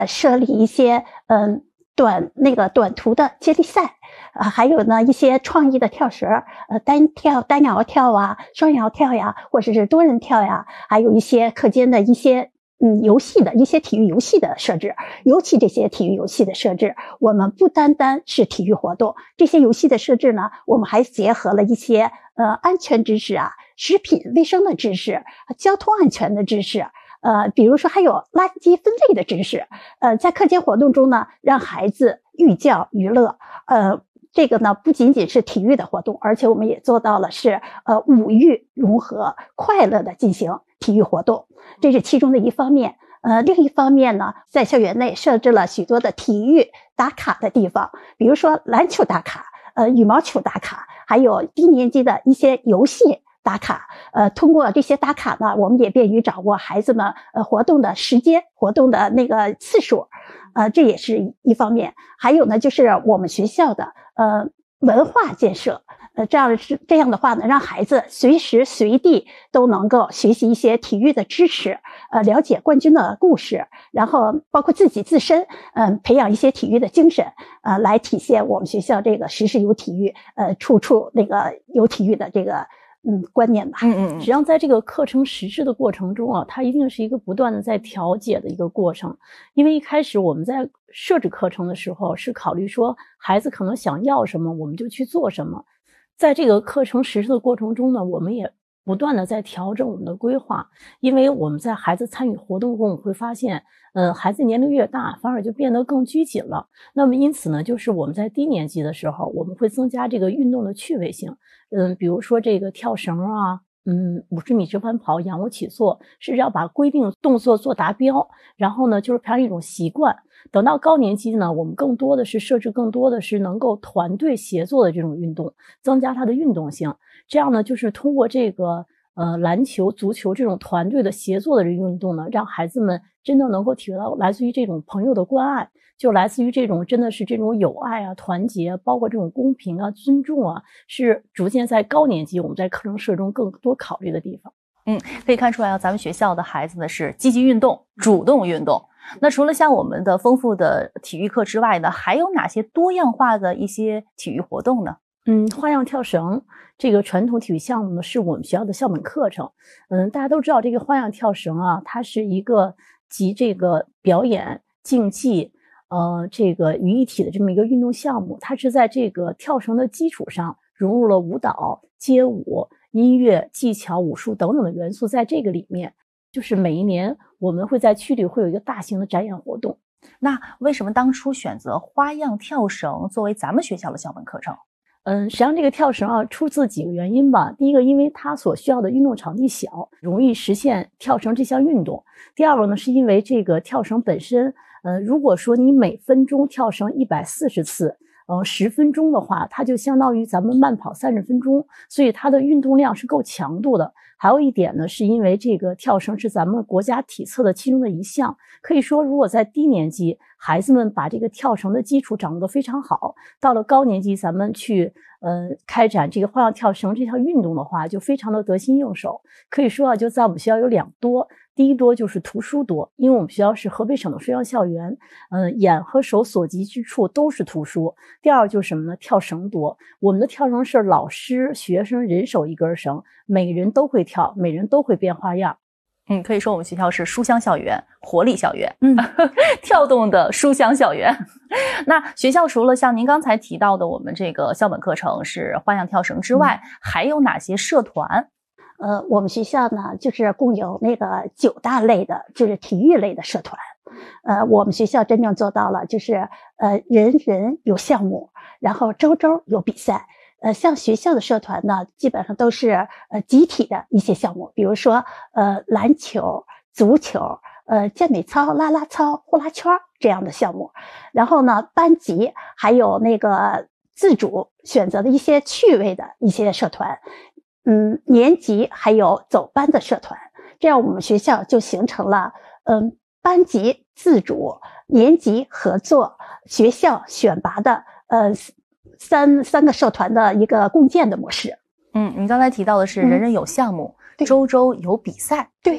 设立一些短途的接力赛。还有呢一些创意的跳绳，单摇跳啊，双摇跳呀，或者是多人跳呀，还有一些课间的一些游戏的一些体育游戏的设置。尤其这些体育游戏的设置，我们不单单是体育活动，这些游戏的设置呢，我们还结合了一些安全知识啊，食品卫生的知识，交通安全的知识。比如说还有垃圾分类的知识。在课间活动中呢，让孩子寓教于乐。这个呢不仅仅是体育的活动，而且我们也做到了是五育融合，快乐的进行体育活动，这是其中的一方面。另一方面呢，在校园内设置了许多的体育打卡的地方，比如说篮球打卡，羽毛球打卡，还有低年级的一些游戏打卡。通过这些打卡呢，我们也便于掌握孩子们活动的时间，活动的那个次数。这也是一方面。还有呢，就是我们学校的文化建设。这样的话呢，让孩子随时随地都能够学习一些体育的知识，了解冠军的故事，然后包括自己自身，培养一些体育的精神，来体现我们学校这个时时有体育，处处那个有体育的这个观念吧。 实际上在这个课程实施的过程中啊，它一定是一个不断的在调节的一个过程。因为一开始我们在设置课程的时候是考虑说孩子可能想要什么我们就去做什么，在这个课程实施的过程中呢，我们也不断的在调整我们的规划。因为我们在孩子参与活动中，我们会发现孩子年龄越大反而就变得更拘谨了。那么因此呢，就是我们在低年级的时候，我们会增加这个运动的趣味性。比如说这个跳绳啊，50米折返跑、仰卧起坐，是要把规定动作做达标，然后呢就是培养一种习惯。等到高年级呢，我们更多的是设置更多的是能够团队协作的这种运动，增加它的运动性。这样呢，就是通过这个篮球、足球这种团队的协作的运动呢，让孩子们真的能够体会到来自于这种朋友的关爱，就来自于这种真的是这种友爱啊、团结，包括这种公平啊、尊重啊，是逐渐在高年级我们在课程设置中更多考虑的地方。 可以看出来咱们学校的孩子呢是积极运动、主动运动。那除了像我们的丰富的体育课之外呢，还有哪些多样化的一些体育活动呢？ 花样跳绳这个传统体育项目呢，是我们学校的校本课程。大家都知道这个花样跳绳啊，它是一个集这个表演、竞技这个于一体的这么一个运动项目。它是在这个跳绳的基础上融入了舞蹈、街舞、音乐、技巧、武术等等的元素在这个里面。就是每一年我们会在区里会有一个大型的展演活动。 那为什么当初选择花样跳绳作为咱们学校的校本课程？ 实际上这个跳绳啊，出自几个原因吧。第一个，因为它所需要的运动场地小，容易实现跳绳这项运动。第二个呢，是因为这个跳绳本身，如果说你每分钟跳绳140次，10分钟的话，它就相当于咱们慢跑30分钟，所以它的运动量是够强度的。还有一点呢，是因为这个跳绳是咱们国家体测的其中的一项，可以说如果在低年级孩子们把这个跳绳的基础掌握得非常好，到了高年级咱们去开展这个花样跳绳这项运动的话，就非常的得心应手。可以说啊，就在我们学校有2多。第一多就是图书多，因为我们学校是河北省的书香校园，眼和手所及之处都是图书。第二就是什么呢？跳绳多，我们的跳绳是老师、学生人手一根绳，每个人都会跳，每人都会变花样。 可以说我们学校是书香校园、活力校园，跳动的书香校园。那学校除了像您刚才提到的我们这个校本课程是花样跳绳之外，还有哪些社团？ 我们学校呢，就是共有那个9大类的，就是体育类的社团。我们学校真正做到了，就是人人有项目，然后周周有比赛。像学校的社团呢，基本上都是集体的一些项目，比如说篮球、足球、健美操、啦啦操、呼啦圈这样的项目。然后呢，班级还有那个自主选择的一些趣味的一些社团。年级还有走班的社团，这样我们学校就形成了班级自主、年级合作、学校选拔的三个社团的一个共建的模式。 您刚才提到的是人人有项目，周周有比赛。 对，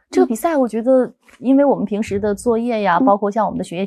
这个比赛我觉得，因为我们平时的作业呀，包括像我们的学业